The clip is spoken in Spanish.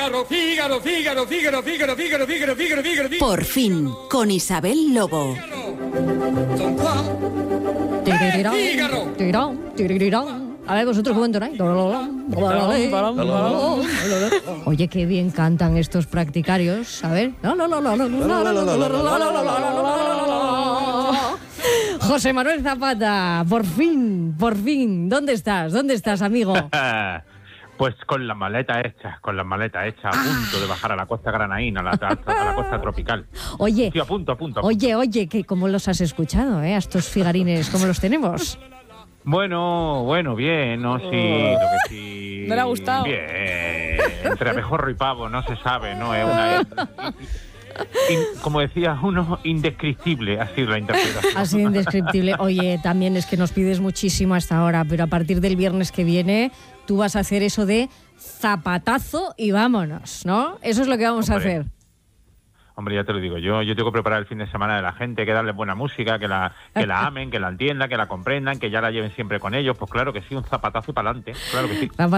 Fígaro, Fígaro, Fígaro, Fígaro, Fígaro, Fígaro, Fígaro, Fígaro. Por fin, con Isabel Lobo. Son Juan. Fígaro. A ver, vosotros cómo entonáis. Oye, qué bien cantan estos practicarios. A ver. José Manuel Zapata, por fin. ¿Dónde estás, amigo? Pues con la maleta hecha, a punto de bajar a la costa granaína, a la costa tropical. Oye, sí, a punto. Oye, que ¿cómo los has escuchado, a estos figarines? ¿Cómo los tenemos? Bueno, bien, ¿no? Sí, lo que sí... ¿No le ha gustado? Bien, entre abejorro y pavo, no se sabe, ¿no? Es una... como decía uno, indescriptible ha sido la interpretación. Ha sido indescriptible. Oye, también es que nos pides muchísimo hasta ahora, pero a partir del viernes que viene tú vas a hacer eso de zapatazo y vámonos, ¿no? Eso es lo que vamos a hacer. Hombre, ya te lo digo, yo tengo que preparar el fin de semana de la gente, que darles buena música, que la amen, que la entiendan, que la comprendan, que ya la lleven siempre con ellos. Pues claro que sí, un zapatazo y para adelante, claro que sí.